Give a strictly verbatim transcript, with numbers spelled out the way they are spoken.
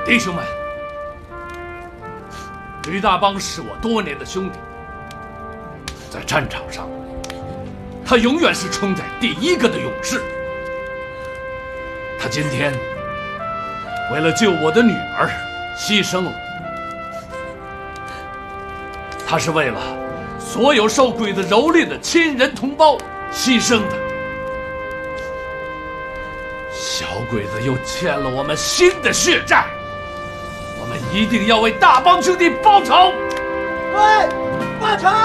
弟兄们，吕大邦是我多年的兄弟，在战场上，他永远是冲在第一个的勇士。他今天为了救我的女儿牺牲了，他是为了所有受鬼子蹂躏的亲人同胞牺牲的。小鬼子又欠了我们新的血债，我们一定要为大帮兄弟报仇！ 对，报仇！